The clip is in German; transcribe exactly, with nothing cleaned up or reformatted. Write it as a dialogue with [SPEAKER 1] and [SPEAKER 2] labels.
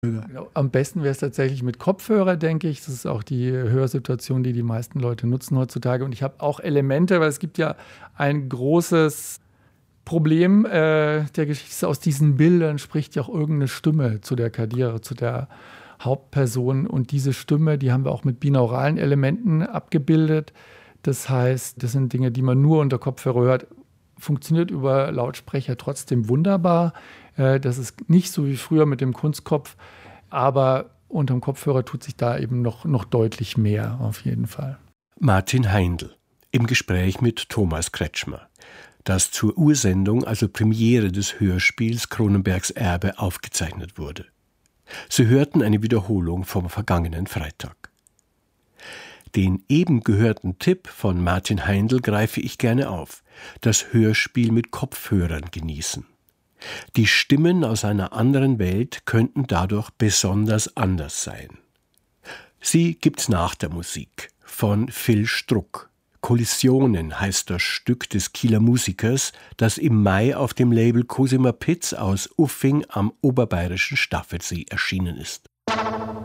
[SPEAKER 1] Genau. Am besten wäre es tatsächlich mit Kopfhörer, denke ich. Das ist auch die Hörsituation, die die meisten Leute nutzen heutzutage. Und ich habe auch Elemente, weil es gibt ja ein großes Problem äh, der Geschichte. Aus diesen Bildern spricht ja auch irgendeine Stimme zu der Kadira, zu der Hauptperson. Und diese Stimme, die haben wir auch mit binauralen Elementen abgebildet. Das heißt, das sind Dinge, die man nur unter Kopfhörer hört. Funktioniert über Lautsprecher trotzdem wunderbar. Das ist nicht so wie früher mit dem Kunstkopf, aber unterm Kopfhörer tut sich da eben noch, noch deutlich mehr auf jeden Fall.
[SPEAKER 2] Martin Heindl im Gespräch mit Thomas Kretschmer, das zur Ursendung, also Premiere des Hörspiels Cronenbergs Erbe, aufgezeichnet wurde. Sie hörten eine Wiederholung vom vergangenen Freitag. Den eben gehörten Tipp von Martin Heindl greife ich gerne auf: das Hörspiel mit Kopfhörern genießen. Die Stimmen aus einer anderen Welt könnten dadurch besonders anders sein. Sie gibt's nach der Musik von Phil Struck. Kollisionen heißt das Stück des Kieler Musikers, das im Mai auf dem Label Cosima Pitz aus Uffing am oberbayerischen Staffelsee erschienen ist.